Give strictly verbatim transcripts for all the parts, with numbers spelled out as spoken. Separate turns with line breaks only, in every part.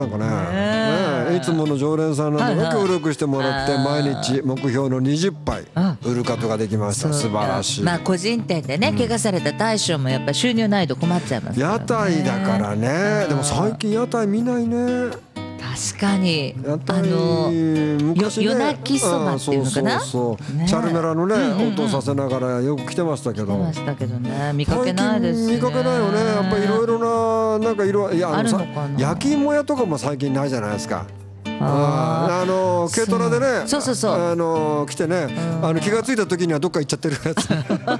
なんかね、ね、いつもの常連さんなどが協力してもらって毎日目標のにじゅっぱい売ることができました。素晴らしい。
まあ個人店でね、怪我された大将もやっぱり収入ないと困っちゃいますからね。
屋台だからね。でも最近屋台見ないね。
確かに
屋台
あの
昔ね、
夜泣きそばっていうのかな。
そうそうそう、チャルメラのね、音させながらよく来てましたけど。
来てましたけどね、見かけないですね。
見かけないよね。やっぱりいろいろななんか色、いやあのさ焼き芋屋とかも最近ないじゃないですか。あの軽トラでね、
そうそうそう、
あの来てね、あの気がついた時にはどっか行っちゃってるやつ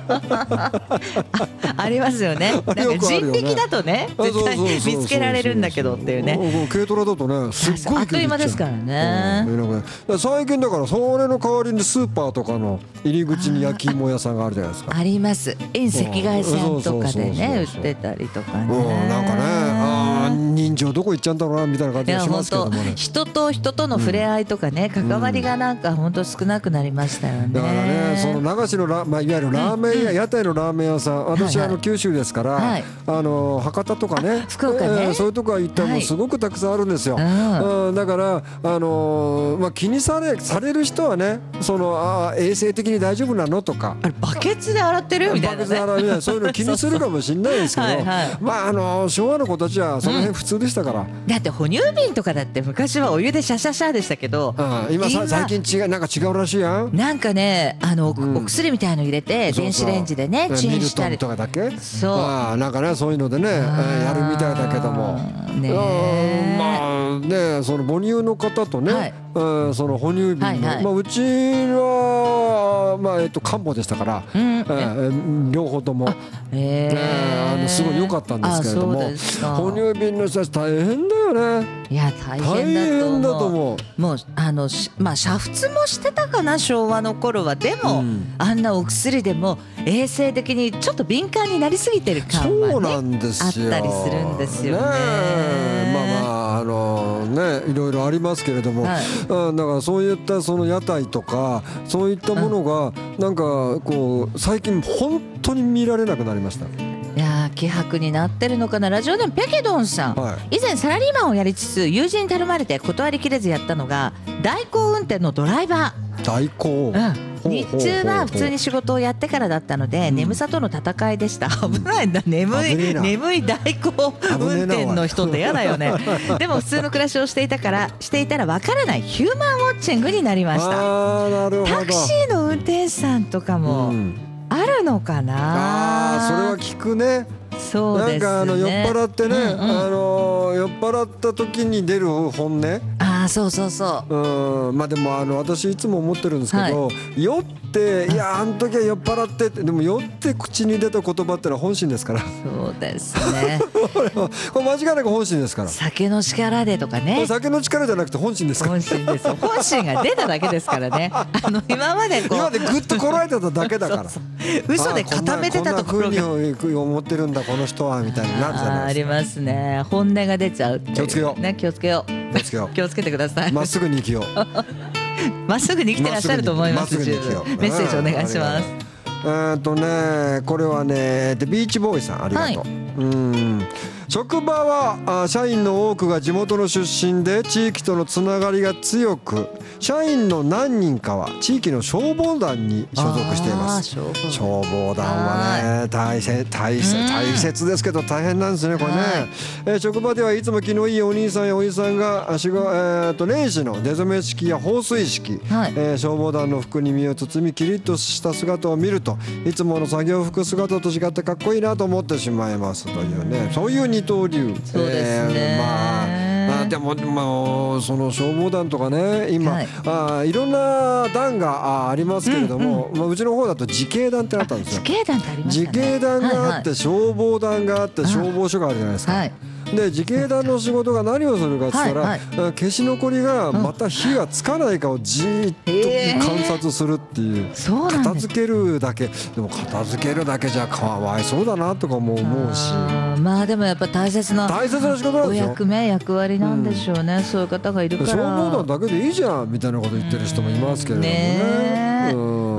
ありますよね。なんか人力だとね絶対見つけられるんだけどっていうね。
軽トラだとねすっごい
あっという間ですからね。
最近だからそれの代わりにスーパーとかの入り口に焼き芋屋さんがあるじゃないですか。
あります。遠赤外線とかでね売ってたりとかね。
なんかね、ああ人情どこ行っちゃうんだろうなみたいな感じがしますけどもね。
人と人との触れ合いとかね、関わりがなんか本当少なくなりましたよね。
だからね、その流しのラ、まあ、いわゆるラーメン屋、屋台のラーメン屋さん、私あの九州ですから、あの博多とかね、
福岡ね、
そういうとこ行ったらもうすごくたくさんあるんですよ。だからあのまあ気にされされる人はね、そのあ衛生的に大丈夫なのとか、
バケツで洗ってるみたいな、
バケツで洗うみたいな、そういうの気にするかもしれないですけど、まああの昭和の子たちはその辺普通でしたから。
だって哺乳瓶とかだって昔はお湯でシャシャシャでしたけど、
今さ最近違う、なんか違うらしいやん。
なんかね、あのお薬みたいの入れて電子レンジでねチンしたり
とかだけ、
そう
なんかねそういうのでねやるみたいだけども、まあねその母乳の方とね、その哺乳瓶の、まあうちはまあえっと漢方でしたから、両方ともあのすごい良かったんですけれども、哺乳瓶の人たち大変だよね。
いや大変だと思う。もうあのまあ煮沸もしてたかな、昭和の頃は。でもあんなお薬でも衛生的にちょっと敏感になりすぎてる感はねあったりするんですよね。
まあまああのねいろいろありますけれども、だからそういったその屋台とかそういったものがなんかこう最近本当に見られなくなりました。
いや希薄になってるのかな。ラジオネームペケドンさん、はい、以前サラリーマンをやりつつ友人に頼まれて断りきれずやったのが代行運転のドライバー。
代行、
うん、日中は普通に仕事をやってからだったので、うん、眠さとの戦いでした。危ないんだ、眠い眠い代行運転の人って嫌だよね。でも普通の暮らしをしていたからしていたらわからないヒューマンウォッチングになりました。
あー、なるほど。
タクシーの運転手さんとかも、うんあるのかな。
ああ、それは聞くね。
そうですね。
なんかあの酔っ払ってね、うんうん、あの酔っ払った時に出る本音。
ああ、そうそうそう。
うん、まあでもあの私いつも思ってるんですけど、はい、酔っていやあの時は酔っ払ってってでも酔って口に出た言葉ってのは本心ですから。
そうですね。
これ間違いなく本心ですから。
酒の力でとかね。
酒の力じゃなくて本心ですから。
本心です。本心が出ただけですからね。あの今までこう
今までぐっとこらえてただけだから。
そうそう嘘で固めてたところが。
こんな風に思ってるんだこの人はみたいになるじゃないですか。
ありますね。本音が出ちゃう。
気をつけよう。
ね、気をつけよう。
気をつけよう。
気をつけてください。
まっすぐに生きよう。
まっすぐに生きてらっしゃると思います。メッセージお願いします。
えっとね、これはね、ビーチボーイさんありがとう。うん職場は社員の多くが地元の出身で地域とのつながりが強く、社員の何人かは地域の消防団に所属しています。消防団はね大切、大切、大切ですけど大変なんですねこれね。えー、職場ではいつも気のいいお兄さんやおじさんがしご、えー、と年始の出初め式や放水式、はい、えー、消防団の服に身を包みキリッとした姿を見るといつもの作業服姿と違ってかっこいいなと思ってしまいますというね、そういう二刀流。
そうですね。
えー、まあでも、まあ、その消防団とかね今、はい、あいろんな団が あ, ありますけれども、うんうん、まあ、うちの方だと自警団ってあったんですよ。
自警団ってありましたね。
自警団があって、はいはい、消防団があって消防署があるじゃないですか。はい、で自警団の仕事が何をするかって言ったら、はいはい、消し残りがまた火がつかないかをじーっと観察するっていう、えー、片付けるだけでも片付けるだけじゃかわいそうだなとかも思うし、
まあでもやっぱ大切な
大切な仕事なんですよ。
お役目役割なんでしょうね、うん、そういう方がいるから。
消防団だけでいいじゃんみたいなこと言ってる人もいますけれどもね。ね、うん、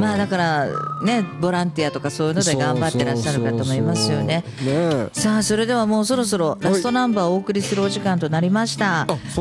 まあだからねボランティアとかそういうので頑張ってらっしゃる方もいますよね。さあそれではもうそろそろラストナンバーをお送りするお時間となりました。